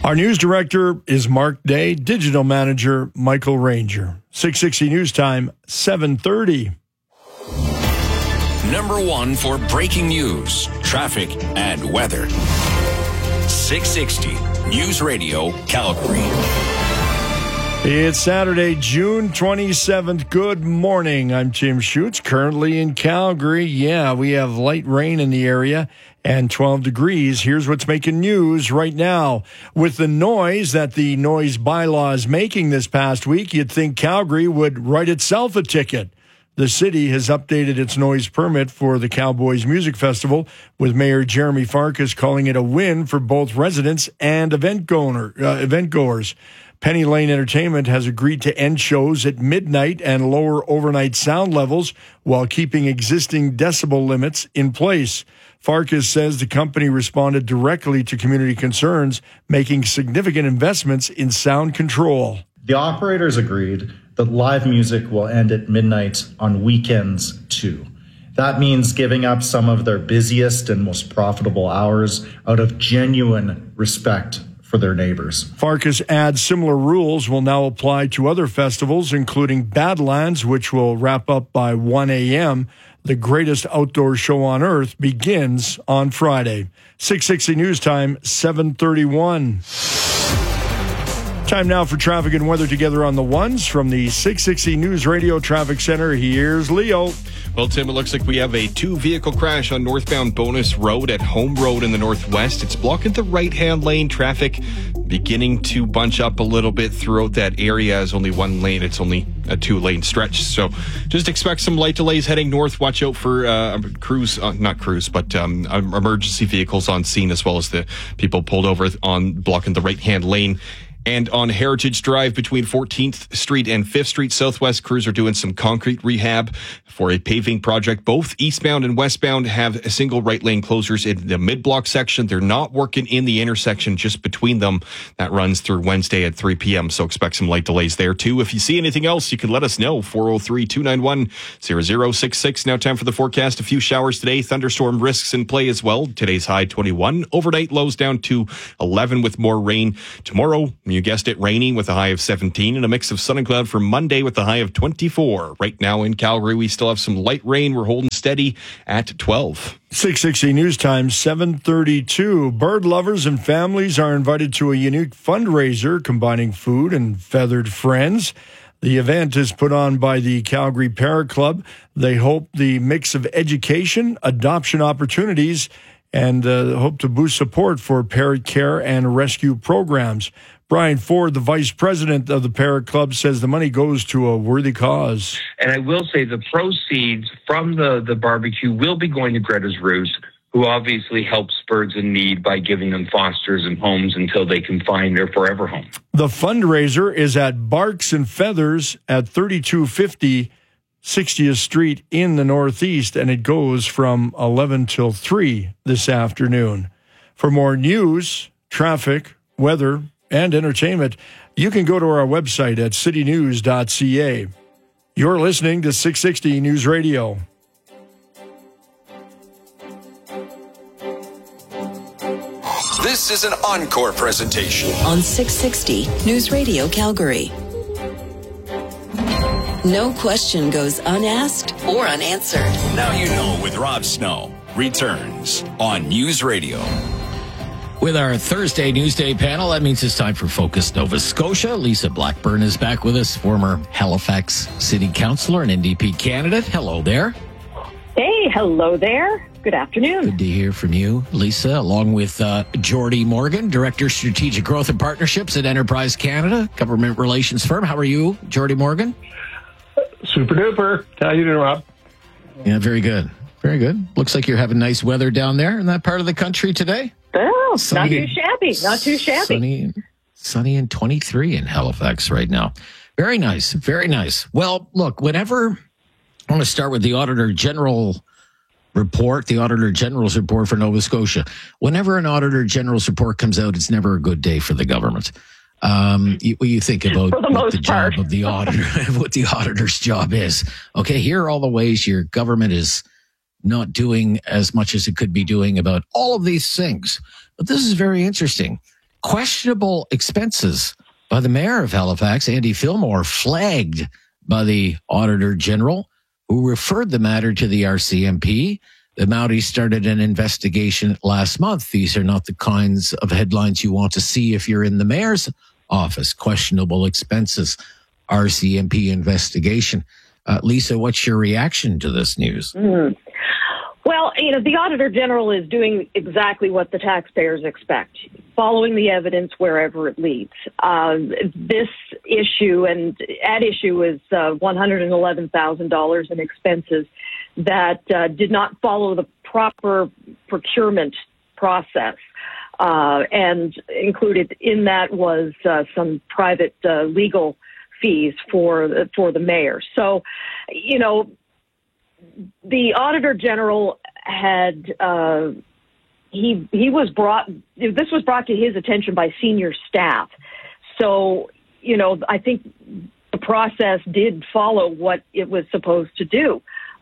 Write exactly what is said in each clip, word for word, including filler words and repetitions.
Our news director is Mark Day, digital manager Michael Ranger. six sixty News Time, seven thirty. Number one for breaking news, traffic, and weather. six sixty News Radio, Calgary. It's Saturday, June twenty-seventh. Good morning. I'm Tim Schutz, currently in Calgary. Yeah, we have light rain in the area and twelve degrees. Here's what's making news right now. With the noise that the noise bylaw is making this past week, you'd think Calgary would write itself a ticket. The city has updated its noise permit for the Cowboys Music Festival, with Mayor Jeremy Farkas calling it a win for both residents and event goer, uh, event goers. Penny Lane Entertainment has agreed to end shows at midnight and lower overnight sound levels while keeping existing decibel limits in place. Farkas says the company responded directly to community concerns, making significant investments in sound control. The operators agreed that live music will end at midnight on weekends too. That means giving up some of their busiest and most profitable hours out of genuine respect for their neighbors. Farkas adds similar rules will now apply to other festivals, including Badlands, which will wrap up by one a.m. The greatest outdoor show on earth begins on Friday. six sixty News Time, seven thirty-one. Time now for traffic and weather together on the ones from the six sixty News Radio Traffic Center. Here's Leo. Well, Tim, it looks like we have a two-vehicle crash on northbound Bonus Road at Home Road in the northwest. It's blocking the right-hand lane. Traffic beginning to bunch up a little bit throughout that area as only one lane. It's only a two-lane stretch. So just expect some light delays heading north. Watch out for uh, crews, uh, not crews, but um, emergency vehicles on scene, as well as the people pulled over on blocking the right-hand lane. And on Heritage Drive between fourteenth Street and fifth Street Southwest, crews are doing some concrete rehab for a paving project. Both eastbound and westbound have a single right lane closures in the mid-block section. They're not working in the intersection just between them. That runs through Wednesday at three p.m., so expect some light delays there too. If you see anything else, you can let us know. four oh three, two nine one, zero zero six six. Now time for the forecast. A few showers today. Thunderstorm risks in play as well. Today's high twenty-one. Overnight lows down to eleven with more rain. Tomorrow, you guessed it, raining with a high of seventeen and a mix of sun and cloud for Monday with a high of twenty-four. Right now in Calgary, we still have some light rain. We're holding steady at twelve. six sixty News Time, seven thirty-two. Bird lovers and families are invited to a unique fundraiser combining food and feathered friends. The event is put on by the Calgary Parrot Club. They hope the mix of education, adoption opportunities, and uh, hope to boost support for parrot care and rescue programs. Brian Ford, the vice president of the Parrot Club, says the money goes to a worthy cause. And I will say the proceeds from the, the barbecue will be going to Greta's Roost, who obviously helps birds in need by giving them fosters and homes until they can find their forever home. The fundraiser is at Barks and Feathers at thirty-two fifty sixtieth Street in the Northeast, and it goes from eleven till three this afternoon. For more news, traffic, weather, and entertainment, you can go to our website at city news dot c a. You're listening to six sixty News Radio. This is an encore presentation on six sixty News Radio Calgary. No question goes unasked or unanswered. Now you know with Rob Snow returns on News Radio. With our Thursday Newsday panel, that means it's time for Focus Nova Scotia. Lisa Blackburn is back with us, former Halifax City Councillor and N D P candidate. Hello there. Hey, hello there. Good afternoon. Good to hear from you, Lisa, along with uh, Jordy Morgan, Director, Strategic Growth and Partnerships at Enterprise Canada, government relations firm. How are you, Jordy Morgan? Super duper. How you doing, Rob? Yeah, very good. Very good. Looks like you're having nice weather down there in that part of the country today. Well, sunny, not too shabby. Not too shabby. Sunny, sunny and twenty-three in Halifax right now. Very nice. Very nice. Well, look, whenever I want to start with the Auditor General report, the Auditor General's report for Nova Scotia. Whenever an Auditor General's report comes out, it's never a good day for the government. Um, you, you think about the what the part. job of the auditor, what the auditor's job is. Okay, here are all the ways your government is not doing as much as it could be doing about all of these things. But this is very interesting. questionable expenses by the mayor of Halifax, Andy Fillmore, flagged by the Auditor General, who referred the matter to the R C M P. The Mounties started an investigation last month. These are not the kinds of headlines you want to see if you're in the mayor's office. Questionable expenses, R C M P investigation. Uh, Lisa, what's your reaction to this news? Mm. Well, you know, the Auditor General is doing exactly what the taxpayers expect, following the evidence wherever it leads. Uh, this issue and at issue is uh, one hundred eleven thousand dollars in expenses that uh, did not follow the proper procurement process. Uh, and included in that was uh, some private uh, legal fees for the, for the mayor. So, you know, the Auditor General had uh, he he was brought. This was brought to his attention by senior staff. So, you know, I think the process did follow what it was supposed to do.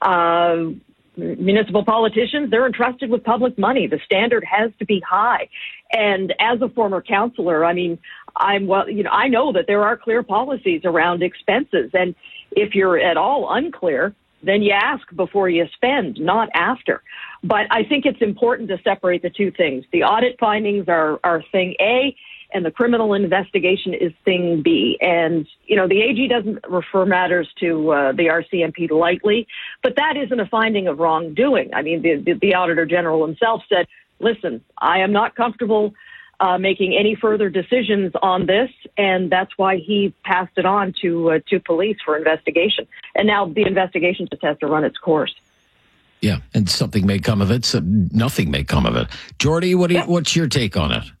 Uh, municipal politicians, they're entrusted with public money. The standard has to be high. And as a former counselor, I mean, I'm well, you know, I know that there are clear policies around expenses. And if you're at all unclear, then you ask before you spend, not after. But I think it's important to separate the two things. The audit findings are, are thing A, and the criminal investigation is thing B. And, you know, the A G doesn't refer matters to uh, the R C M P lightly, but that isn't a finding of wrongdoing. I mean, the, the, the Auditor General himself said, listen, I am not comfortable uh, making any further decisions on this, and that's why he passed it on to uh, to police for investigation. And now the investigation just has to run its course. Yeah, and something may come of it, so nothing may come of it. Jordy, what do you, yeah. what's your take on it?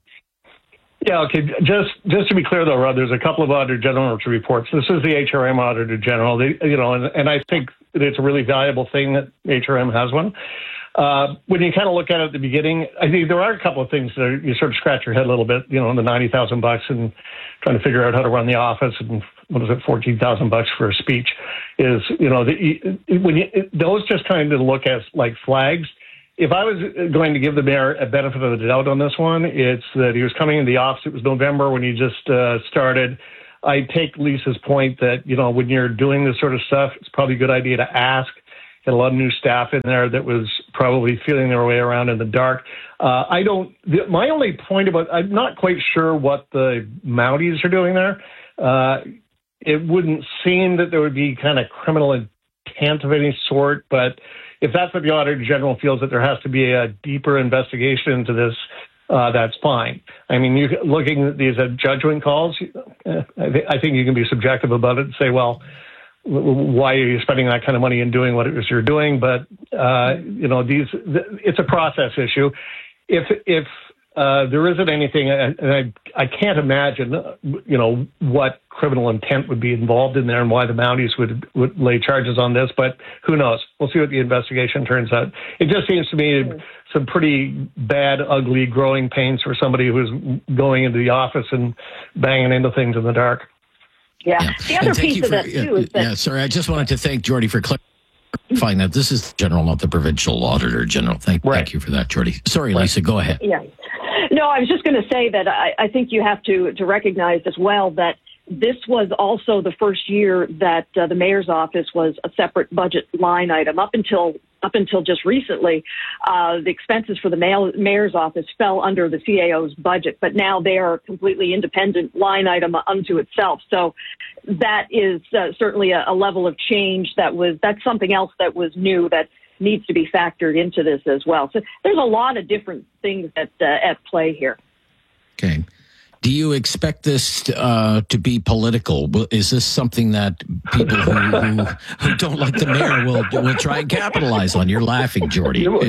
Yeah, okay. Just just to be clear, though, Rod, there's a couple of Auditor General reports. This is the H R M Auditor General, they, you know, and, and I think it's a really valuable thing that H R M has one. Uh, when you kind of look at it at the beginning, I think there are a couple of things that are, you sort of scratch your head a little bit, you know, the ninety thousand bucks and trying to figure out how to run the office, and what is it, fourteen thousand bucks for a speech is, you know, the, when you, those just kind of look as like flags. If I was going to give the mayor a benefit of the doubt on this one, it's that he was coming into the office. It was November when he just uh, started. I take Lisa's point that, you know, when you're doing this sort of stuff, it's probably a good idea to ask. Had a lot of new staff in there that was probably feeling their way around in the dark. Uh, I don't, the, my only point about, I'm not quite sure what the Mounties are doing there. Uh, it wouldn't seem that there would be kind of criminal intent of any sort, but if that's what the Auditor General feels, that there has to be a deeper investigation into this, uh, that's fine. I mean, you looking at these uh, judgment calls, uh, I, th- I think you can be subjective about it and say, well, why are you spending that kind of money and doing what it is you're doing? But, uh, you know, these, th- it's a process issue. If, if, uh, there isn't anything, and I, I can't imagine, you know, what criminal intent would be involved in there and why the Mounties would, would lay charges on this, but who knows? We'll see what the investigation turns out. It just seems to me some pretty bad, ugly growing pains for somebody who's going into the office and banging into things in the dark. Yeah. yeah. The other piece of for, that, too, is that... Yeah, sorry, I just wanted to thank Jordy for clarifying that. This is General, not the Provincial Auditor General. Thank, right. thank you for that, Jordy. Sorry, right. Lisa, go ahead. Yeah. No, I was just going to say that I, I think you have to, to recognize as well that this was also the first year that uh, the mayor's office was a separate budget line item. Up until up until just recently, uh, the expenses for the mail, mayor's office fell under the C A O's budget, but now they are a completely independent line item unto itself. So that is uh, certainly a, a level of change that was, that's something else that was new that needs to be factored into this as well. So there's a lot of different things that uh, at play here. Okay. Do you expect this uh, to be political? Is this something that people who, who, who don't like the mayor will will try and capitalize on? You're laughing, Jordy. Yeah,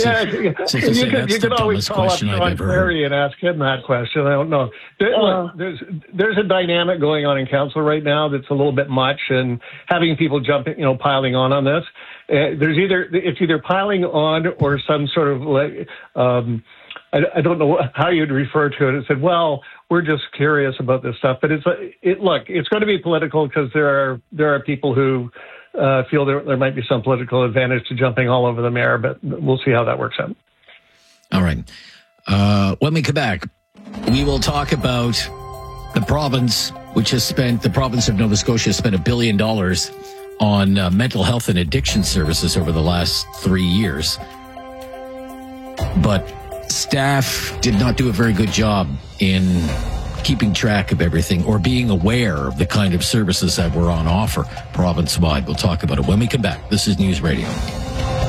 if, you, you, can, you can always call up Sean Perry and ask him that question. I don't know. There, uh, look, there's there's a dynamic going on in council right now that's a little bit much, and having people jump, you know, piling on on this. Uh, there's either it's either piling on or some sort of like. Um, I, I don't know how you'd refer to it. It said, well, we're just curious about this stuff. But it's it. Look, it's going to be political because there are there are people who uh, feel there there might be some political advantage to jumping all over the mayor. But we'll see how that works out. All right. Uh, when we come back, We will talk about the province, which has spent, the province of Nova Scotia has spent a billion dollars on uh, mental health and addiction services over the last three years. But staff did not do a very good job in keeping track of everything or being aware of the kind of services that were on offer province-wide. We'll talk about it when we come back. This is News Radio.